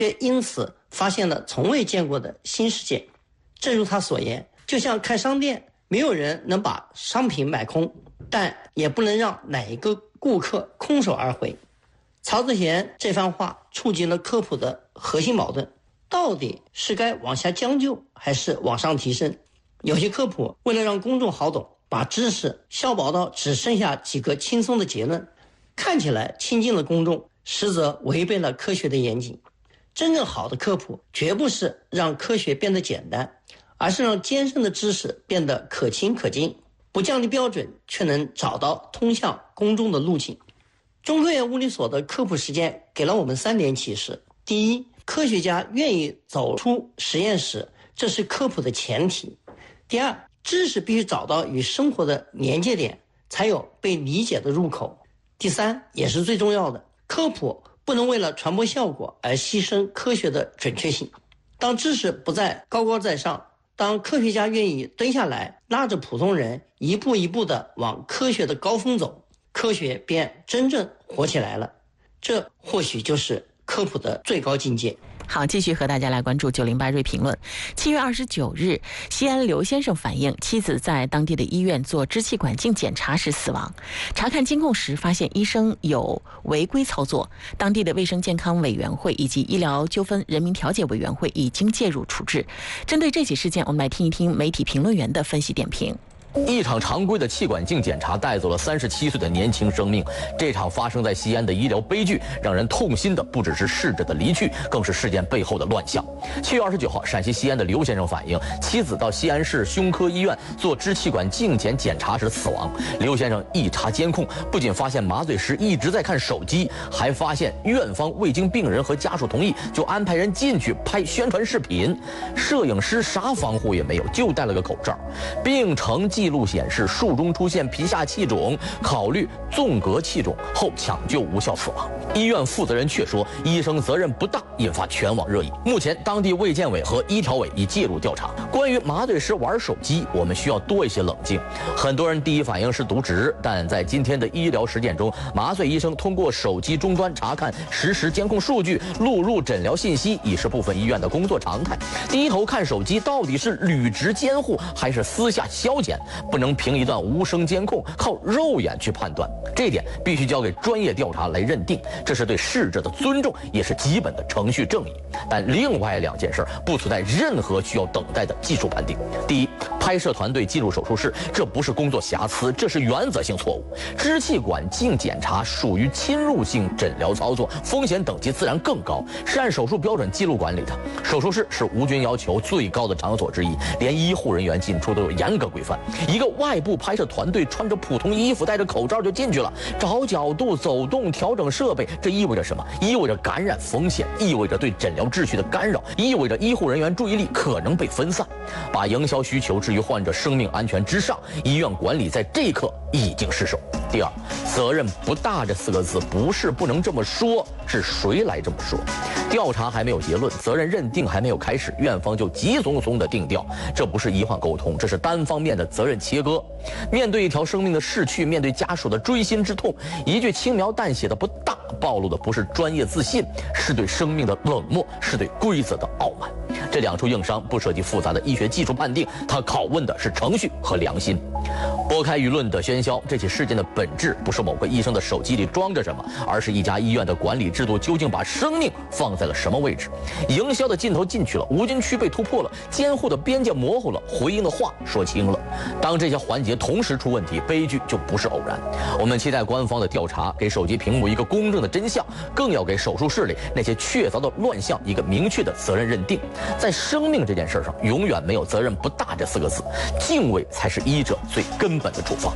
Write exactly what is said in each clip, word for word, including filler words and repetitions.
却因此发现了从未见过的新世界。正如他所言，就像开商店，没有人能把商品买空，但也不能让哪一个顾客空手而回。曹子贤这番话触及了科普的核心矛盾，到底是该往下将就还是往上提升？有些科普为了让公众好懂，把知识削薄到只剩下几个轻松的结论，看起来亲近了公众，实则违背了科学的严谨。真正好的科普绝不是让科学变得简单，而是让艰深的知识变得可亲可敬，不降低标准，却能找到通向公众的路径。中科院物理所的科普实践给了我们三点启示。第一，科学家愿意走出实验室，这是科普的前提。第二，知识必须找到与生活的连接点，才有被理解的入口。第三，也是最重要的，科普不能为了传播效果而牺牲科学的准确性。当知识不再高高在上，当科学家愿意蹲下来，拉着普通人一步一步地往科学的高峰走，科学便真正火起来了。这或许就是科普的最高境界。 好，继续和大家来关注九零八瑞评论。七月二十九日，西安刘先生反映，妻子在当地的医院做支气管镜检查时死亡。查看监控时，发现医生有违规操作，当地的卫生健康委员会以及医疗纠纷人民调解委员会已经介入处置。针对这起事件，我们来听一听媒体评论员的分析点评。 一场常规的气管镜检查带走了三十七岁的年轻生命。这场发生在西安的医疗悲剧，让人痛心的不只是逝者的离去，更是事件背后的乱象。七月二十九号，陕西西安的刘先生反映，妻子到西安市胸科医院做支气管镜检检查时死亡。刘先生一查监控，不仅发现麻醉师一直在看手机，还发现院方未经病人和家属同意就安排人进去拍宣传视频，摄影师啥防护也没有，就戴了个口罩。病程记录显示，术中出现皮下气肿，考虑纵隔气肿后抢救无效死亡。医院负责人却说，医生责任不大，引发全网热议。目前，当地卫健委和医调委已介入调查。关于麻醉师玩手机，我们需要多一些冷静。很多人第一反应是渎职，但在今天的医疗实践中，麻醉医生通过手机终端查看实时监控数据，录入诊疗信息，已是部分医院的工作常态。低头看手机到底是履职监护还是私下消遣？不能凭一段无声监控靠肉眼去判断，这点必须交给专业调查来认定，这是对逝者的尊重，也是基本的程序正义。但另外两件事不存在任何需要等待的技术判定。第一，拍摄团队进入手术室，这不是工作瑕疵，这是原则性错误。支气管镜检查属于侵入性诊疗操作，风险等级自然更高，是按手术标准记录管理的。手术室是无菌要求最高的场所之一，连医护人员进出都有严格规范。一个外部拍摄团队穿着普通衣服，戴着口罩就进去了，找角度、走动、调整设备，这意味着什么？意味着感染风险，意味着对诊疗秩序的干扰，意味着医护人员注意力可能被分散。把营销需求置于患者生命安全之上，医院管理在这一刻已经失手。第二，责任不大这四个字不是不能这么说，是谁来这么说？调查还没有结论，责任认定还没有开始，院方就急匆匆的定调，这不是医患沟通，这是单方面的责任切割。面对一条生命的逝去，面对家属的锥心之痛，一句轻描淡写的不大，暴露的不是专业自信，是对生命的冷漠，是对规则的傲慢。这两处硬伤不涉及复杂的医学技术判定，它拷问的是程序和良心。拨开舆论的喧嚣，这起事件的本质不是某个医生的手机里装着什么，而是一家医院的管理制度究竟把生命放在了什么位置。营销的尽头进去了，无菌区被突破了，监护的边界模糊了，回应的话说清了。当这些环节同时出问题，悲剧就不是偶然。我们期待官方的调查给手机屏幕一个公正的真相，更要给手术室里那些确凿的乱象一个明确的责任认定。在生命这件事上，永远没有责任不大这四个字，敬畏才是医者最根本的处方。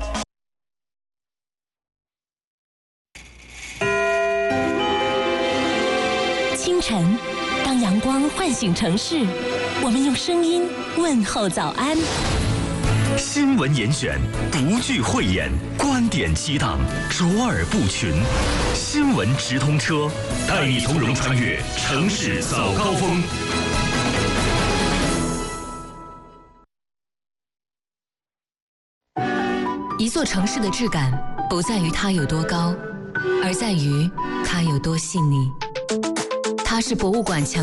清晨，当阳光唤醒城市，我们用声音问候早安。 新闻严选，不惧讳言，观点激荡，卓尔不群。新闻直通车，带你从容穿越城市早高峰。 一座城市的质感不在于它有多高，而在于它有多细腻。它是博物馆墙